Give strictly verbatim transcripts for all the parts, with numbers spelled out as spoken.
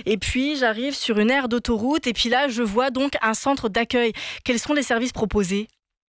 Et puis, j'arrive sur une aire d'autoroute et puis là, je vois donc un centre d'accueil. Quels sont les services proposés ?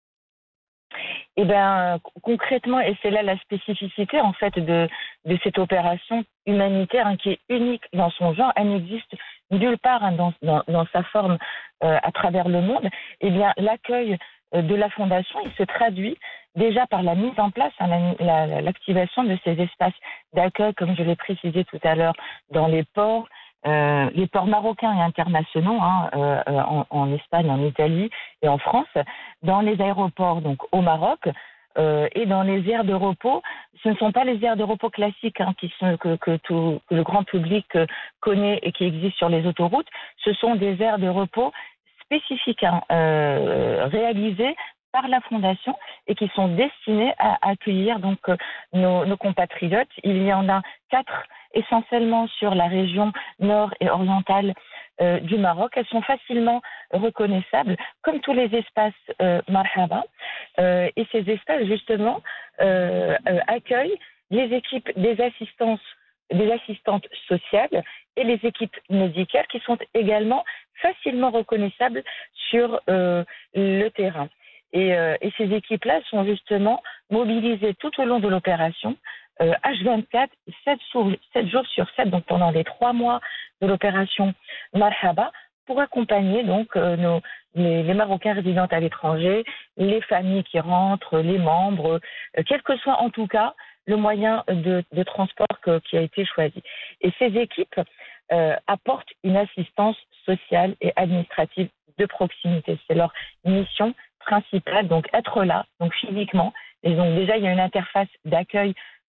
Eh bien, concrètement, et c'est là la spécificité en fait de, de cette opération humanitaire hein, qui est unique dans son genre, elle n'existe nulle part hein, dans, dans, dans sa forme euh, à travers le monde. Eh bien, l'accueil euh, de la Fondation, il se traduit déjà par la mise en place, hein, la, la, l'activation de ces espaces d'accueil, comme je l'ai précisé tout à l'heure, dans les ports, Euh, les ports marocains et internationaux, hein, euh, en, en Espagne, en Italie et en France, dans les aéroports, donc au Maroc, euh, et dans les aires de repos. Ce ne sont pas les aires de repos classiques hein, qui sont, que, que, tout, que le grand public connaît et qui existent sur les autoroutes. Ce sont des aires de repos spécifiques, hein, euh, réalisées par la Fondation et qui sont destinées à accueillir donc nos, nos compatriotes. Il y en a quatre essentiellement sur la région nord et orientale euh, du Maroc. Elles sont facilement reconnaissables, comme tous les espaces euh, Marhaba. Euh, et ces espaces, justement, euh, euh, accueillent les équipes des assistances, des assistantes sociales et les équipes médicales qui sont également facilement reconnaissables sur euh, le terrain. Et, euh, et ces équipes-là sont justement mobilisées tout au long de l'opération, euh, H vingt-quatre, sept jours sur sept, donc pendant les trois mois de l'opération Marhaba, pour accompagner donc euh, nos, les, les Marocains résidant à l'étranger, les familles qui rentrent, les membres, euh, quel que soit en tout cas le moyen de, de transport que, qui a été choisi. Et ces équipes euh, apportent une assistance sociale et administrative de proximité. C'est leur mission principale, donc être là, donc physiquement. Et donc déjà, il y a une interface d'accueil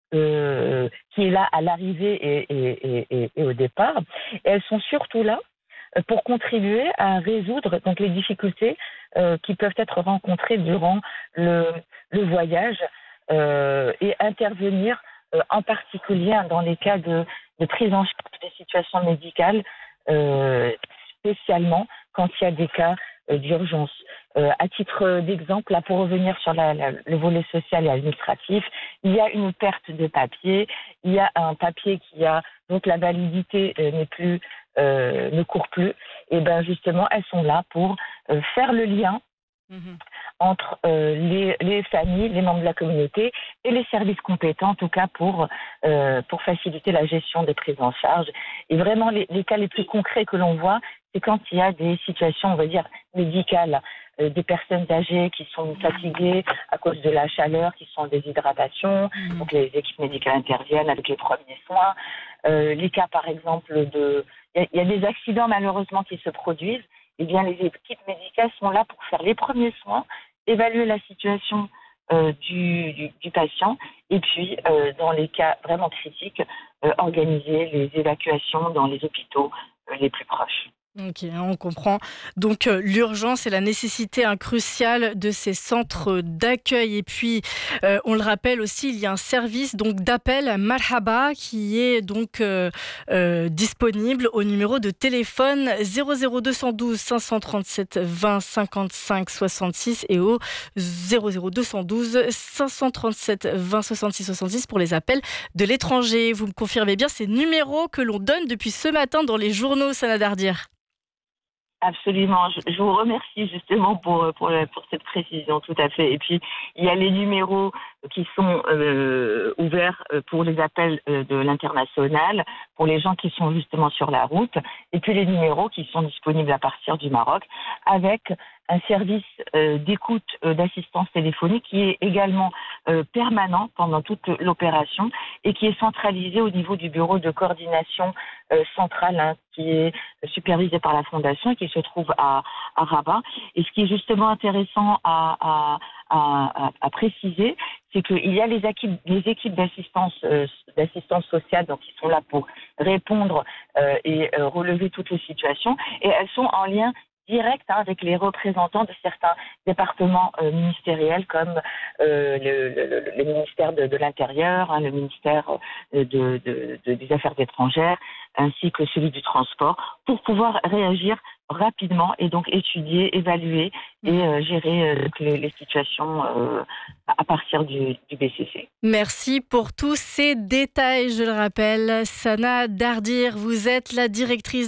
euh, qui est là à l'arrivée et, et, et, et au départ. Et elles sont surtout là pour contribuer à résoudre donc les difficultés euh, qui peuvent être rencontrées durant le, le voyage euh, et intervenir euh, en particulier dans les cas de, de prise en charge des situations médicales, euh, spécialement quand il y a des cas euh, d'urgence. Euh, à titre d'exemple, là, pour revenir sur la, la, le volet social et administratif, il y a une perte de papier, il y a un papier qui a donc la validité euh, n'est plus euh, ne court plus. Et ben justement, elles sont là pour euh, faire le lien mmh. entre euh, les, les familles, les membres de la communauté et les services compétents, en tout cas pour euh, pour faciliter la gestion des prises en charge. Et vraiment, les, les cas les plus concrets que l'on voit, c'est quand il y a des situations, on va dire, médicales, euh, des personnes âgées qui sont fatiguées à cause de la chaleur, qui sont en déshydratation, mmh. donc les équipes médicales interviennent avec les premiers soins. Euh, les cas, par exemple, de... Il y, y a des accidents, malheureusement, qui se produisent. Eh bien, les équipes médicales sont là pour faire les premiers soins, évaluer la situation euh, du, du, du patient et puis, euh, dans les cas vraiment critiques, euh, organiser les évacuations dans les hôpitaux euh, les plus proches. Ok, on comprend. Donc euh, l'urgence et la nécessité hein, cruciale de ces centres d'accueil. Et puis, euh, on le rappelle aussi, il y a un service donc d'appel Marhaba qui est donc euh, euh, disponible au numéro de téléphone zéro zéro deux cent douze cinq cent trente-sept vingt cinquante-cinq soixante-six et au zéro zéro deux cent douze cinq cent trente-sept vingt soixante-six soixante-six pour les appels de l'étranger. Vous me confirmez bien ces numéros que l'on donne depuis ce matin dans les journaux, Sana Dardir? Absolument, je, je vous remercie justement pour, pour, pour cette précision, tout à fait. Et puis, il y a les numéros qui sont euh, ouverts pour les appels de l'international, pour les gens qui sont justement sur la route, et puis les numéros qui sont disponibles à partir du Maroc, avec un service euh, d'écoute, euh, d'assistance téléphonique qui est également euh, permanent pendant toute l'opération et qui est centralisé au niveau du bureau de coordination euh, centrale hein, qui est supervisé par la Fondation et qui se trouve à, à Rabat. Et ce qui est justement intéressant à, à, à, à préciser, c'est qu'il y a les équipes, les équipes d'assistance, euh, d'assistance sociale donc qui sont là pour répondre euh, et euh, relever toutes les situations et elles sont en lien direct hein, avec les représentants de certains départements euh, ministériels comme euh, le, le, le ministère de, de l'Intérieur, hein, le ministère de, de, de, des Affaires étrangères, ainsi que celui du transport, pour pouvoir réagir rapidement et donc étudier, évaluer et euh, gérer euh, les, les situations euh, à partir du, du B C C. Merci pour tous ces détails, je le rappelle. Sana Dardir, vous êtes la directrice